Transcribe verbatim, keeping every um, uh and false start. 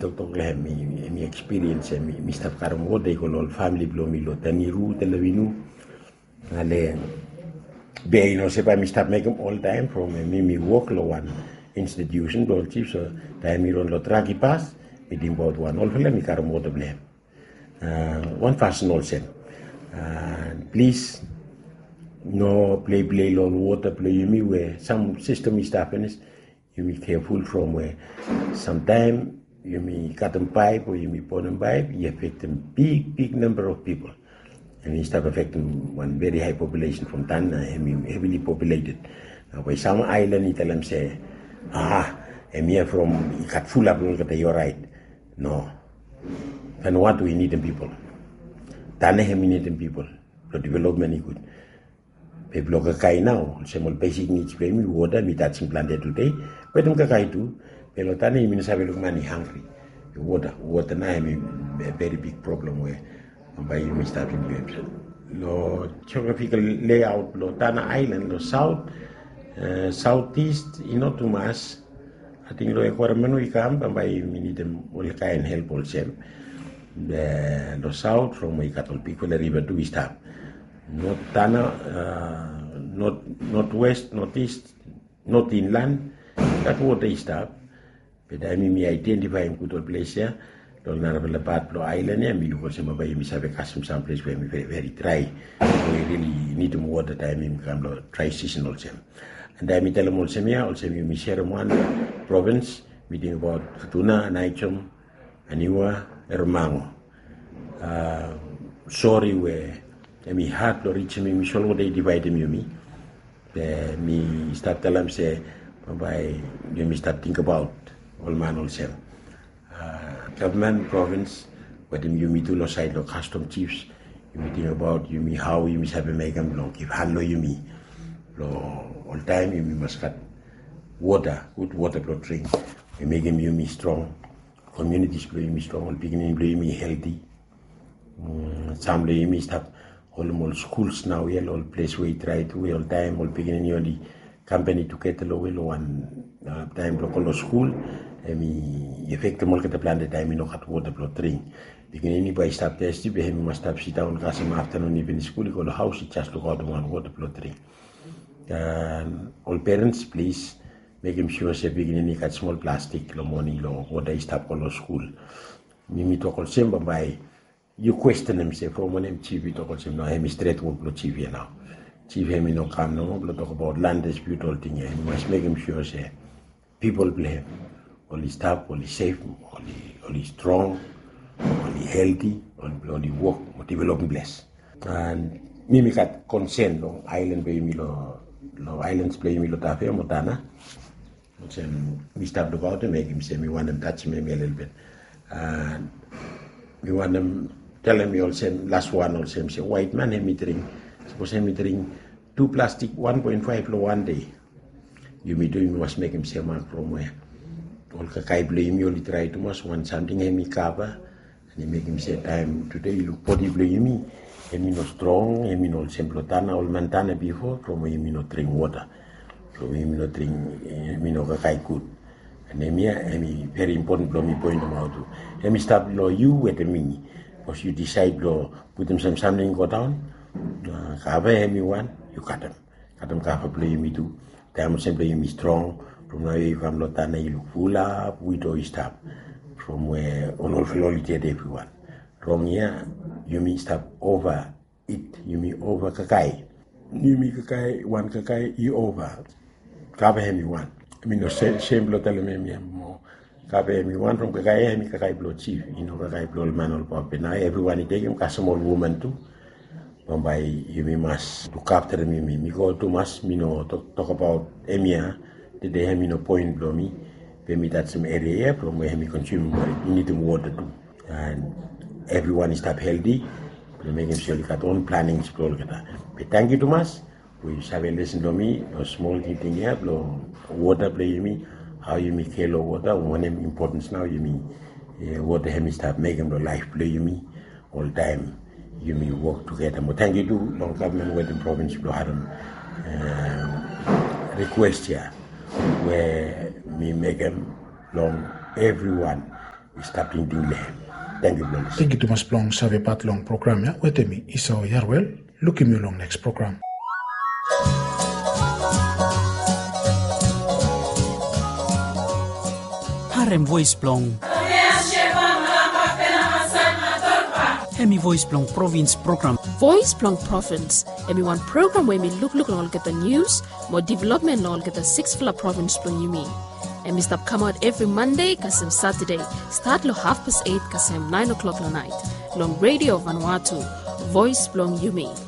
tok tok le mi mi experience mi mi stap karam wo de ko lol family blo mi lo tani ru te le vinu ale be you know se pa mi stap make all time from mi mi work lo one institution do chief so time mi ron lo tragi pas mi dim bod one all le mi karam wo de ble uh, one person also uh, please no play play lo water play you me where some system is happening you be careful from where sometime you may cut them pipe or you may pour them pipe, you affect a big, big number of people. And you start affecting one very high population from Tana, heavily populated. Now, by some island, you tell them, say, ah, I'm here from, you cut full up, you're right. No. And what do we need in people? Tana, we need in people. The development is good. People are kakai now, some basic needs, me water, me touching planted today, but them kakai too. Pero tani mi sabi look money hungry. Water, water na mi a very big problem where by you mi start in you. Lo geographical layout lo Tana Island lo south uh, southeast ino too much. I think lo equarmano ikam by mi need them all kind help also. The lo south from we cattle people river to we stop. Not Tana uh, not northwest, northeast, not inland. That water is stop. But I mean, identify in good place here. Don't know about the part of island here. Me look at some of them. Me have a custom some place where me very very dry. We really need more water. Time me come to dry season also. And I me tell them also me also me me share one province meeting about Futuna, Naichom, Aniwa, Ermango. Uh, sorry where me hard to reach me. Me should they divide me me. Me start tell them say by you me start think about. All man also. Uh, government, province, but you meet to side of custom chiefs, you meeting about you me how you must have a make them long, if handle you me. All time you must cut water, good water to drink. You make them you me strong, communities play me strong, all beginning play me healthy. Um, some play me stop all all schools now, yeah, all place we try to all time, all beginning you the company to get the low one uh, time local school. Emi effect mo kita plan the time ino kat water plot ring. Begin ini by stop test be hemi must stop sit down kasi ma afternoon even school ko house it just look out one water plot ring. And all parents please make him sure say begin ini kat small plastic lo morning lo water stop ko school. Mimi to call semba by you question him say from one chief to call sem no hemi straight work lo chief now. Chief hemi no come no lo talk about land dispute all thing. He must make him sure say people blame. Only staff, only safe, only, only strong, only healthy, only, only work, developing bless. And mimi kat concern lo island play mi lo lo islands play mi lo tafe mo Tana. Sem mi stop about to make him say me want them touch me a little bit. And we want them tell him also last one also say white man him drink. Suppose him drink two plastic one point five lo one day. You me doing must make him say man from where. All kakai blame you only try to must want something hemi cover and he make him say time today you look body blame me hemi no strong hemi no simple Tana all mantana before from hemi no drink water so hemi no drink hemi no kakai good and hemi hemi very important blow me point them out to hemi stop law you with the me because you decide law put them some something go down uh, cover hemi one you cut them cut them cover blame me too time simply me strong. From now you come to Tana, you look full up, we do stop. From where on all florited everyone. From here, you may stop over it, you may over kakai. You may kakai, one kakai, you over. Cover him you one. I mean, no shame blow tell me more. Cover him you one from kakai, him kakai blow chief, you know, kakai blow man all pop. Now everyone is taking a small woman too. By you may must look after me, me go too much, me no talk, talk about Emia. They have no point below me. Pay me that some area from where we consume more. You need water too. And everyone is stop healthy. We make sure you got own planning. But thank you too much. We have a listen to me. A small thing here. Water play me. How you make hello water. One importance now you mean water have me start making the life play me all time. You may work together. But thank you to long government within province. We had a request here. Where we make them long everyone stop in le. Thank you, brothers. Thank you too much, Plong. Save pat long program ya. Wetemi Isao Yarwell. Look at me long next program. Harem Voice Plong. Hemi Voice Plong Province Program. Voice Plong Province. Emi one program where me look look and get the news, more development and all get the six fla province Plong you mean. And we stop come out every Monday, kasem Saturday. Start lo half past eight, kasem nine o'clock la night. Long radio Vanuatu. Voice Plong you mean.